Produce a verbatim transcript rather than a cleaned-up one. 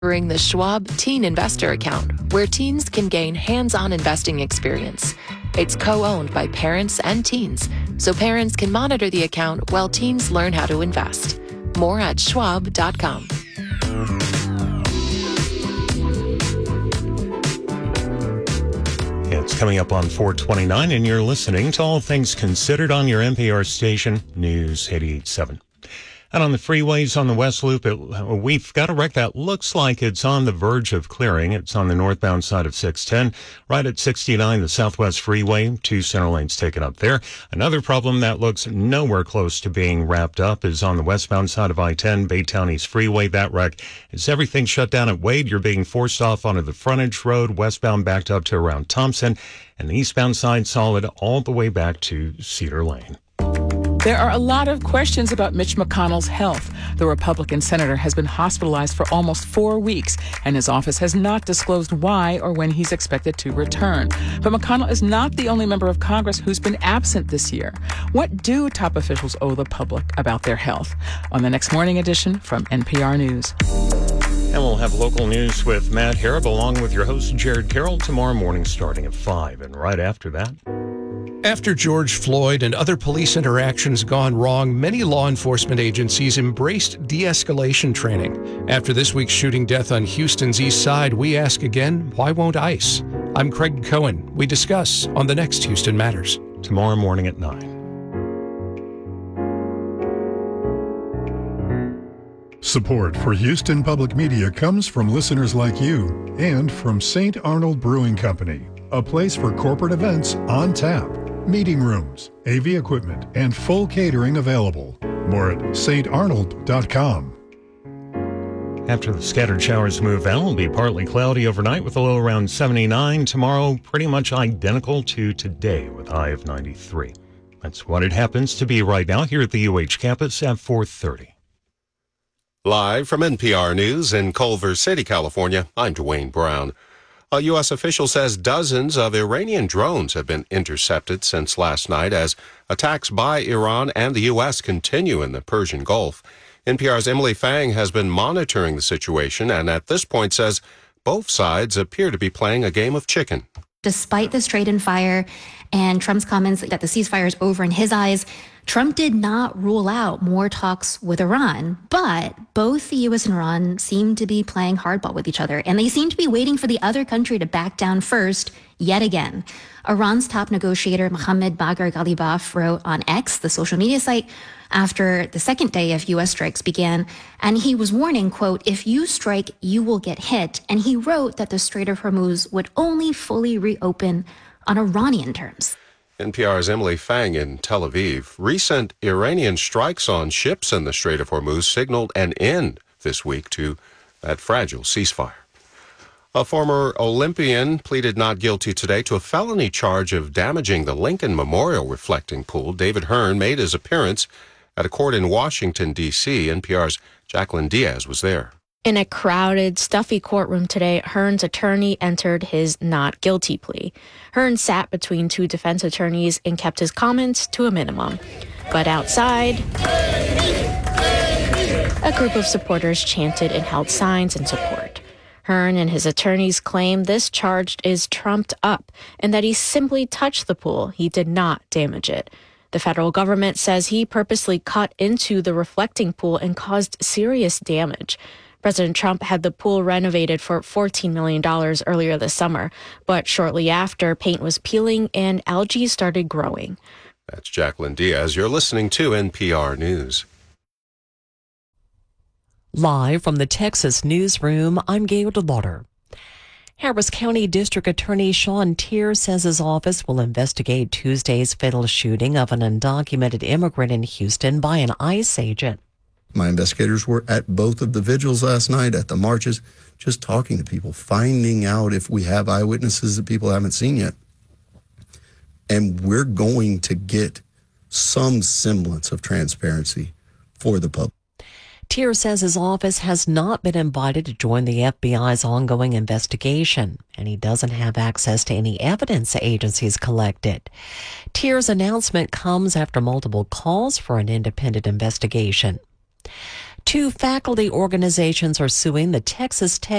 Offering the Schwab Teen Investor Account, where teens can gain hands-on investing experience. It's co-owned by parents and teens, so parents can monitor the account while teens learn how to invest. More at schwab dot com. It's coming up on four twenty-nine, and you're listening to All Things Considered on your N P R station, News eighty-eight point seven. And on the freeways on the West Loop, it, we've got a wreck that looks like it's on the verge of clearing. It's on the northbound side of six ten, right at sixty-nine, the Southwest Freeway. Two center lanes taken up there. Another problem that looks nowhere close to being wrapped up is on the westbound side of I ten, Baytown East Freeway. That wreck is everything shut down at Wade. You're being forced off onto the frontage road, westbound backed up to around Thompson, and the eastbound side solid all the way back to Cedar Lane. There are a lot of questions about Mitch McConnell's health. The Republican senator has been hospitalized for almost four weeks, and his office has not disclosed why or when he's expected to return. But McConnell is not the only member of Congress who's been absent this year. What do top officials owe the public about their health? On the next morning edition from N P R News. And we'll have local news with Matt Harrop along with your host, Jared Carroll, tomorrow morning starting at five. And right after that... After George Floyd and other police interactions gone wrong, many law enforcement agencies embraced de-escalation training. After this week's shooting death on Houston's east side, we ask again, why won't ICE? I'm Craig Cohen. We discuss on the next Houston Matters. Tomorrow morning at nine. Support for Houston Public Media comes from listeners like you and from Saint Arnold Brewing Company, a place for corporate events on tap. Meeting rooms, A V equipment, and full catering available. More at saint arnold dot com. After the scattered showers move out, it'll be partly cloudy overnight with a low around seventy-nine. Tomorrow, pretty much identical to today with a high of ninety-three. That's what it happens to be right now here at the U H campus at four thirty. Live from N P R News in Culver City, California, I'm Dwayne Brown. A U S official says dozens of Iranian drones have been intercepted since last night as attacks by Iran and the U S continue in the Persian Gulf. N P R's Emily Fang has been monitoring the situation and at this point says both sides appear to be playing a game of chicken. Despite the Strait and fire and Trump's comments that the ceasefire is over in his eyes, Trump did not rule out more talks with Iran, but both the U S and Iran seem to be playing hardball with each other, and they seem to be waiting for the other country to back down first, yet again. Iran's top negotiator, Mohammad Bagher Ghalibaf, wrote on X, the social media site, after the second day of U S strikes began, and he was warning, quote, if you strike, you will get hit, and he wrote that the Strait of Hormuz would only fully reopen on Iranian terms. N P R's Emily Fang in Tel Aviv. Recent Iranian strikes on ships in the Strait of Hormuz signaled an end this week to that fragile ceasefire. A former Olympian pleaded not guilty today to a felony charge of damaging the Lincoln Memorial reflecting pool. David Hearn made his appearance at a court in Washington, D C N P R's Jacqueline Diaz was there. In a crowded, stuffy courtroom today, Hearn's attorney entered his not guilty plea. Hearn sat between two defense attorneys and kept his comments to a minimum. But outside, a group of supporters chanted and held signs in support. Hearn and his attorneys claim this charge is trumped up and that he simply touched the pool. He did not damage it. The federal government says he purposely cut into the reflecting pool and caused serious damage. President Trump had the pool renovated for fourteen million dollars earlier this summer, but shortly after, paint was peeling and algae started growing. That's Jacqueline Diaz. You're listening to N P R News. Live from the Texas newsroom, I'm Gail DeLauder. Harris County District Attorney Sean Teare says his office will investigate Tuesday's fatal shooting of an undocumented immigrant in Houston by an ICE agent. My investigators were at both of the vigils last night, at the marches, just talking to people, finding out if we have eyewitnesses that people haven't seen yet. And we're going to get some semblance of transparency for the public. Teare says his office has not been invited to join the F B I's ongoing investigation, and he doesn't have access to any evidence the agency's collected. Teare's announcement comes after multiple calls for an independent investigation. Two faculty organizations are suing the Texas Tech